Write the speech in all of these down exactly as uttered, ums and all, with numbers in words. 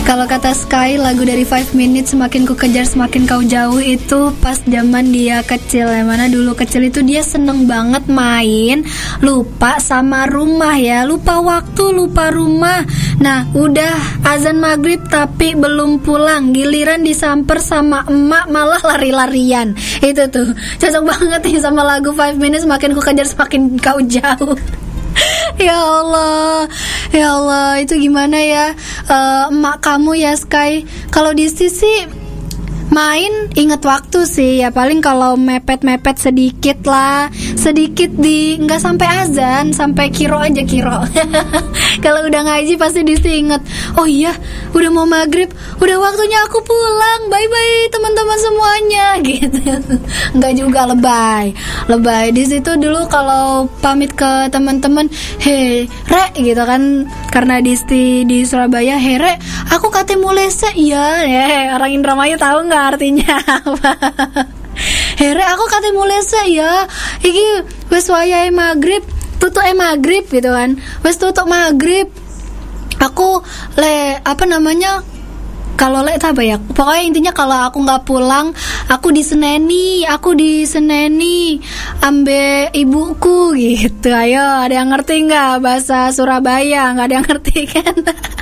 Kalau kata Sky, lagu dari Five Minutes, semakin ku kejar semakin kau jauh, itu pas zaman dia kecil. Yang mana dulu kecil itu dia seneng banget main, lupa sama rumah ya, lupa waktu, lupa rumah. Nah udah azan maghrib tapi belum pulang, giliran disamper sama emak malah lari-larian. Itu tuh cocok banget nih sama lagu Five Minutes, semakin ku kejar semakin kau jauh. Ya Allah, ya Allah, itu gimana ya uh, emak kamu ya Sky? Kalau di sisi main inget waktu sih ya, paling kalau mepet-mepet sedikit lah, sedikit di nggak sampai azan, sampai kiro aja kiro. Kalau udah ngaji pasti Disti inget, oh iya udah mau maghrib, udah waktunya aku pulang, bye bye teman-teman semuanya gitu. Nggak juga, lebay, lebay di situ dulu kalau pamit ke teman-teman, he re gitu kan, karena Disti di Surabaya, he re aku kate mulai se ya, ya orang Indramayu tahu nggak artinya apa? Here aku kate mulai ya, iki wis wayahe maghrib, tutuk e maghrib gitu kan, wis tutuk maghrib. Aku le apa namanya? Kalau le apa ya? Pokoknya intinya kalau aku nggak pulang, aku diseneni, aku diseneni ambe ibuku gitu. Ayo, ada yang ngerti nggak bahasa Surabaya? Nggak ada yang ngerti kan?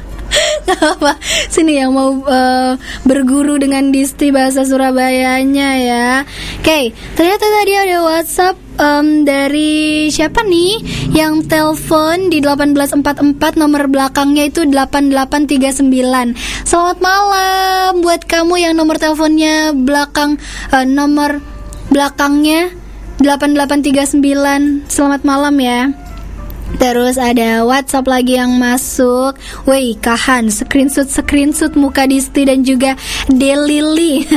Apa sini yang mau uh, berguru dengan Disti bahasa Surabayanya ya. Oke, okay, ternyata tadi ada WhatsApp um, dari siapa nih yang telepon di delapan belas empat puluh empat, nomor belakangnya itu delapan delapan tiga sembilan. Selamat malam buat kamu yang nomor teleponnya belakang uh, nomor belakangnya delapan delapan tiga sembilan. Selamat malam ya. Terus ada WhatsApp lagi yang masuk. Wey, Kahan, screenshot screenshot muka Disti dan juga Delili.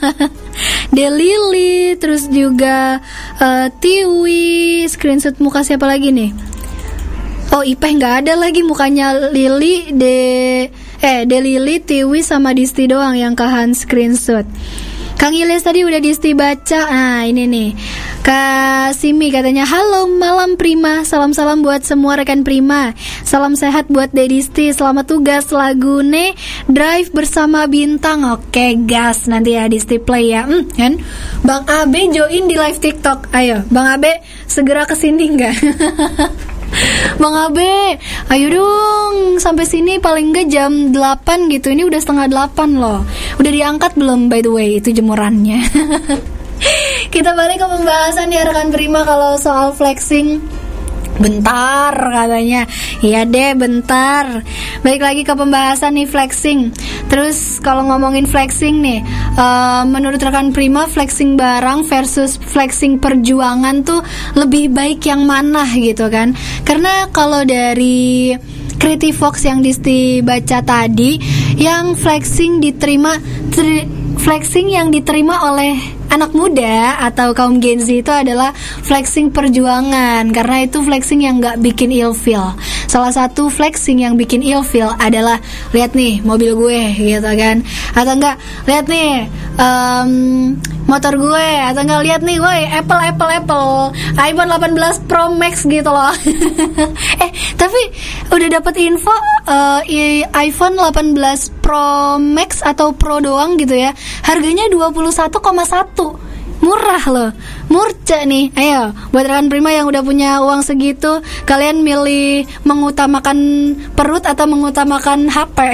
Delili, terus juga uh, Tiwi, screenshot muka siapa lagi nih? Oh, Ipeh nggak ada lagi mukanya Lili, de eh Delili, Tiwi sama Disti doang yang Kahan screenshot. Kang Ilyas tadi udah Disti baca. Nah ini nih Kak Simi katanya, halo malam Prima, salam-salam buat semua rekan Prima, salam sehat buat Dedisti, selamat tugas lagune Drive bersama Bintang. Oke gas, nanti ya Disti play ya. hmm, kan Bang Abe join di live TikTok. Ayo Bang Abe segera kesini nggak? Bang Abe, ayo dong sampai sini paling enggak jam delapan gitu. Ini udah setengah delapan loh. Udah diangkat belum by the way itu jemurannya? Kita balik ke pembahasan ya rekan Prima. Kalau soal flexing, bentar katanya. Iya deh bentar. Balik lagi ke pembahasan nih flexing. Terus kalau ngomongin flexing nih, uh, menurut rekan Prima, flexing barang versus flexing perjuangan tuh lebih baik yang mana gitu kan? Karena kalau dari Creative Fox yang Disti baca tadi, yang flexing diterima tri, flexing yang diterima oleh anak muda atau kaum Gen Z itu adalah flexing perjuangan, karena itu flexing yang gak bikin ilfeel. Salah satu flexing yang bikin ilfeel adalah lihat nih mobil gue gitu kan, atau enggak lihat nih um, motor gue, atau enggak lihat nih woi Apple Apple Apple iPhone delapan belas Pro Max gitu loh. Eh tapi udah dapat info uh, iPhone delapan belas Pro Max atau Pro doang gitu ya, harganya dua puluh satu koma satu. Murah loh, murca nih. Ayo, buat rekan Prima yang udah punya uang segitu, kalian milih mengutamakan perut atau mengutamakan H P?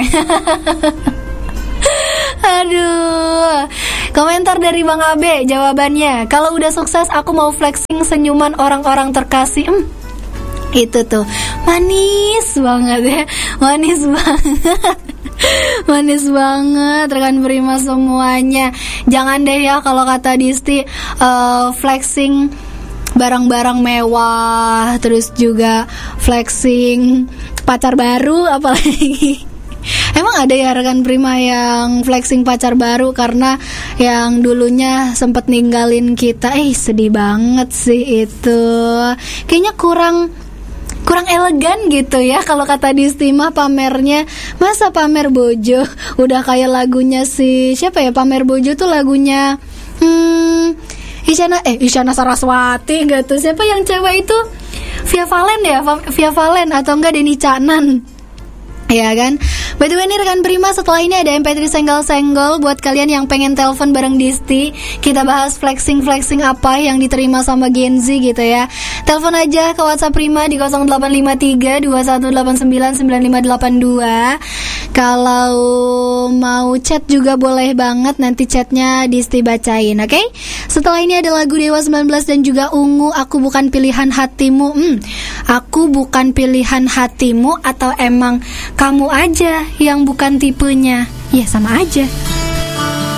Aduh. Komentar dari Bang Abe, jawabannya, kalau udah sukses aku mau flexing senyuman orang-orang terkasih. hmm, Itu tuh manis banget ya, manis banget. Manis banget rekan Prima semuanya. Jangan deh ya kalau kata Disti uh, flexing barang-barang mewah, terus juga flexing pacar baru apalagi. Emang ada ya rekan Prima yang flexing pacar baru karena yang dulunya sempet ninggalin kita. Eh sedih banget sih itu. Kayaknya kurang kurang elegan gitu ya kalau kata Disti mah pamernya. Masa pamer bojo udah kayak lagunya si siapa ya, pamer bojo tuh lagunya hmm, Isyana eh Isyana Saraswati enggak tuh, siapa yang cewek itu, Via Valen ya, Via Valen atau enggak Denny Canan. Ya kan. By the way nih rekan Prima, setelah ini ada M P tiga senggol-senggol buat kalian yang pengen telepon bareng Disti. Kita bahas flexing-flexing apa yang diterima sama Gen Z gitu ya. Telepon aja ke WhatsApp Prima di nol delapan lima tiga dua satu delapan sembilan sembilan lima delapan dua. Kalau mau chat juga boleh banget, nanti chatnya Disti bacain, oke? Okay? Setelah ini ada lagu Dewa sembilan belas dan juga Ungu, Aku Bukan Pilihan Hatimu. Hmm, aku bukan pilihan hatimu atau emang kamu aja yang bukan tipenya? Ya sama aja.